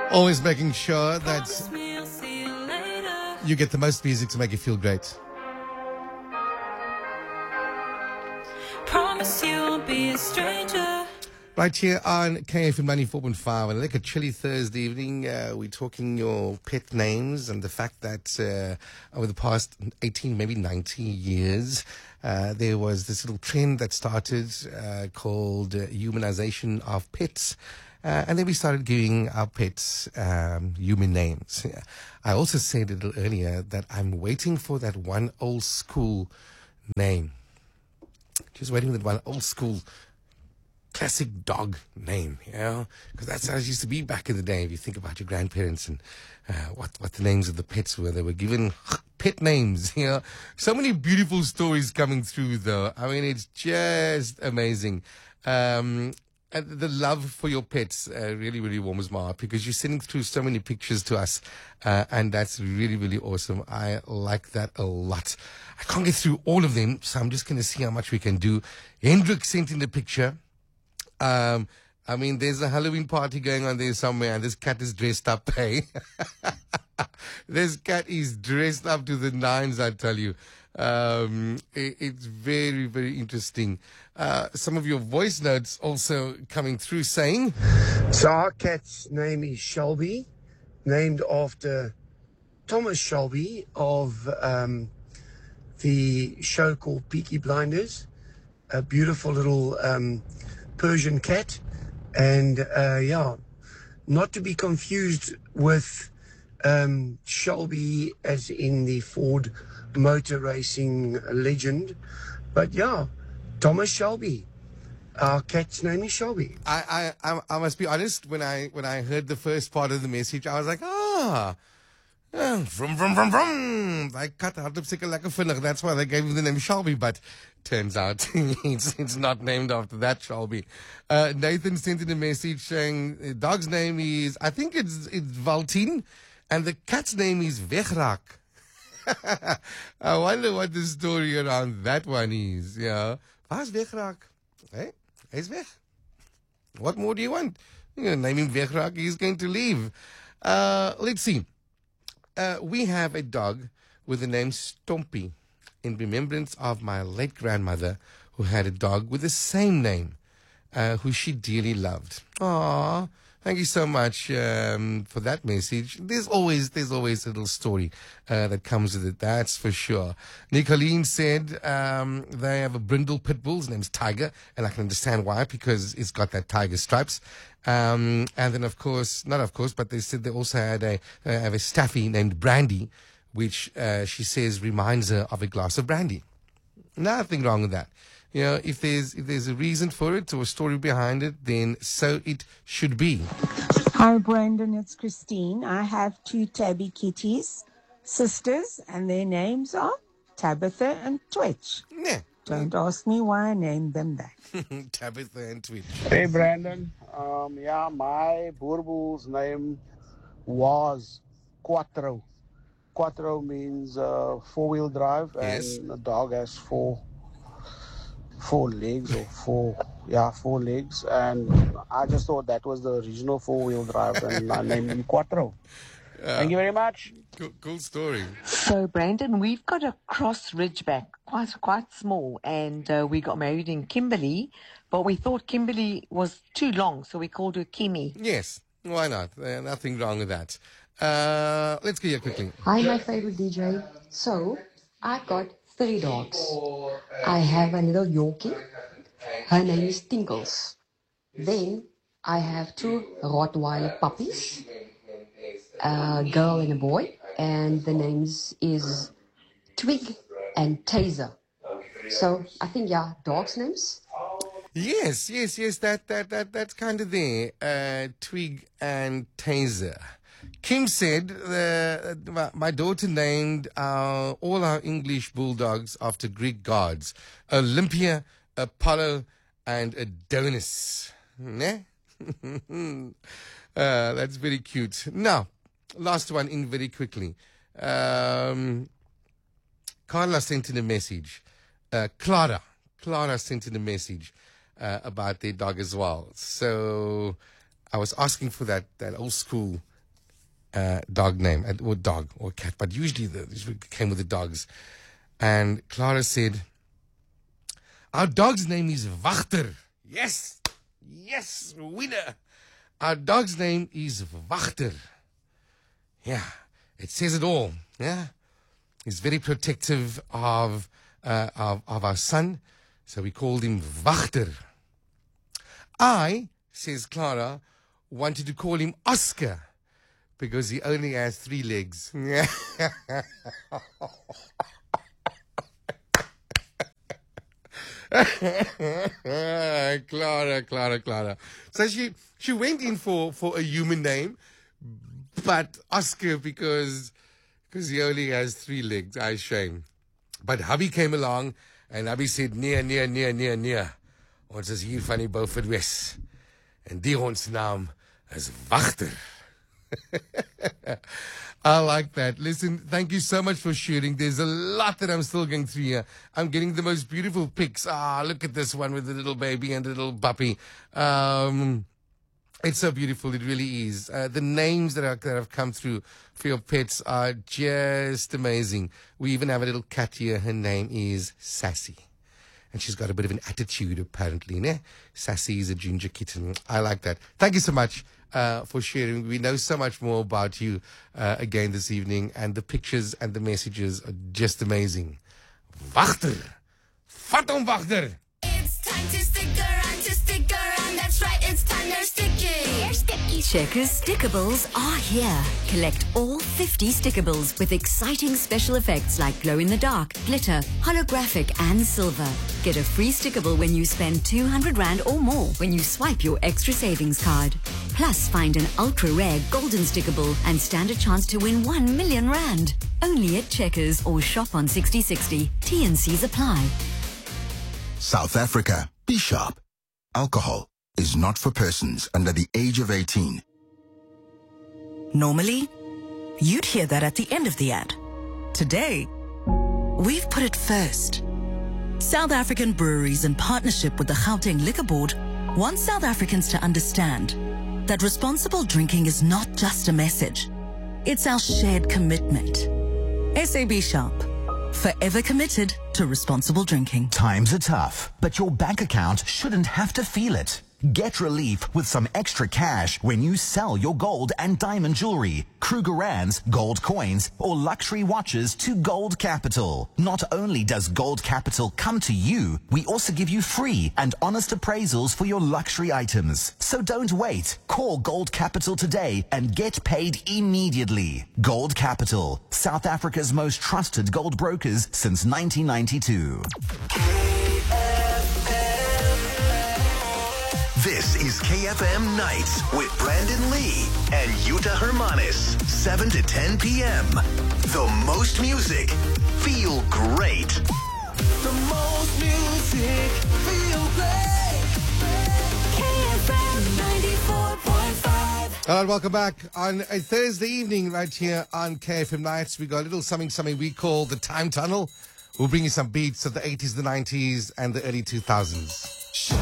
Always making sure that you get the most music to make you feel great. Promise you'll be a stranger. Right here on KFM 94.5, and like a chilly Thursday evening, we're talking your pet names and the fact that over the past 18, maybe 90 years, there was this little trend that started called humanization of pets. And then we started giving our pets human names. I also said a little earlier that I'm waiting for that one old school name. Just waiting for that one old school classic dog name, you know, because that's how it used to be back in the day. If you think about your grandparents and what the names of the pets were, they were given pet names, you know. So many beautiful stories coming through, though. I mean, it's just amazing. And the love for your pets really, really warms my heart because you're sending through so many pictures to us, and that's really, really awesome. I like that a lot. I can't get through all of them, so I'm just going to see how much we can do. Hendrik sent in the picture. I mean, there's a Halloween party going on there somewhere, and this cat is dressed up, hey? This cat is dressed up to the nines, I tell you. It's very, very interesting. Some of your voice notes also coming through saying... So our cat's name is Shelby, named after Thomas Shelby of the show called Peaky Blinders. A beautiful little Persian cat. And not to be confused with Shelby as in the Ford motor racing legend. But yeah, Thomas Shelby. Our cat's name is Shelby. I must be honest, when I heard the first part of the message, I was like, vroom, vroom, vroom, vroom. They cut out of like a finnig. That's why they gave him the name Shelby, but turns out it's not named after that Shelby. Nathan sent in a message saying the dog's name is, I think it's Valtine, and the cat's name is Wegraak. I wonder what the story around that one is. Yeah. Waar's Wegraak? Hey, he's weg. What more do you want? You name him Wegraak, he's going to leave. Let's see. We have a dog with the name Stompy in remembrance of my late grandmother who had a dog with the same name, who she dearly loved. Aww. Thank you so much for that message. There's always a little story that comes with it, that's for sure. Nicolene said they have a brindle pit bull. His name's Tiger, and I can understand why, because it's got that tiger stripes. And then, but they said they also had have a staffy named Brandy, which she says reminds her of a glass of brandy. Nothing wrong with that. You know, if there's a reason for it or a story behind it, then so it should be. Hi, Brandon. It's Christine. I have two tabby kitties, sisters, and their names are Tabitha and Twitch. Yeah. Don't ask me why I named them that. Tabitha and Twitch. Hey, Brandon. My Boerboel's name was Quattro. Quattro means four-wheel drive, Yes. and a dog has four legs, four legs, and I just thought that was the original four-wheel drive, and I named him Quattro. Thank you very much. Cool story. So, Brandon, we've got a cross ridgeback, quite small, and we got married in Kimberley, but we thought Kimberley was too long, so we called her Kimmy. Yes, why not? Nothing wrong with that. Let's go here quickly. Hi, my favorite DJ. So, I've got 3 dogs. I have a little Yorkie. Her name is Tinkles. Then, I have 2 Rottweiler puppies. A girl and a boy. And the names is Twig and Taser. So, I think, dogs' names. Yes, that's kind of there. Twig and Taser. Kim said, my daughter named all our English bulldogs after Greek gods. Olympia, Apollo, and Adonis. Ne? That's very cute. Now, last one in very quickly. Carla sent in a message. Clara sent in a message about their dog as well. So I was asking for that old school dog name, or dog, or cat, but usually it came with the dogs. And Clara said, our dog's name is Wachter. Yes, winner. Our dog's name is Wachter. Yeah, it says it all. Yeah, he's very protective of our son, so we called him Wachter. I, says Clara, wanted to call him Oscar because he only has 3 legs. Clara. So she went in for a human name, but Oscar because he only has 3 legs. I shame. But hubby came along and hubby said, nee. Ons is hier van die Beaufort Wes. En die ons naam is Wachter. I like that. Listen, thank you so much for sharing. There's a lot that I'm still going through here. I'm getting the most beautiful pics. Look at this one with the little baby and the little puppy. It's so beautiful. It really is. The names that have come through for your pets are just amazing. We even have a little cat here. Her name is Sassy. And she's got a bit of an attitude, apparently. Ne? Sassy is a ginger kitten. I like that. Thank you so much for sharing. We know so much more about you again this evening. And the pictures and the messages are just amazing. Wachter. Vat hom, Wachter. It's time to stick around. That's right, it's time they're sticky. They're sticky. Checkers Stickables are here. Collect all 50 Stickables with exciting special effects like glow-in-the-dark, glitter, holographic and silver. Get a free Stickable when you spend 200 Rand or more when you swipe your extra savings card. Plus, find an ultra-rare golden Stickable and stand a chance to win 1 million Rand. Only at Checkers or shop on 6060. T&Cs apply. South Africa. Be sharp. Alcohol is not for persons under the age of 18. Normally, you'd hear that at the end of the ad. Today, we've put it first. South African breweries, in partnership with the Gauteng Liquor Board, want South Africans to understand that responsible drinking is not just a message. It's our shared commitment. SAB Sharp. Forever committed to responsible drinking. Times are tough, but your bank account shouldn't have to feel it. Get relief with some extra cash when you sell your gold and diamond jewelry, Krugerrands, gold coins, or luxury watches to Gold Capital. Not only does Gold Capital come to you, we also give you free and honest appraisals for your luxury items. So don't wait. Call Gold Capital today and get paid immediately. Gold Capital, South Africa's most trusted gold brokers since 1992. This is KFM Nights with Brandon Lee and Yuta Hermanis, 7 to 10 p.m. The most music, feel great. The most music, feel great. KFM 94.5. All right, welcome back on a Thursday evening right here on KFM Nights. We got a little something we call the Time Tunnel. We'll bring you some beats of the 80s, the 90s, and the early 2000s.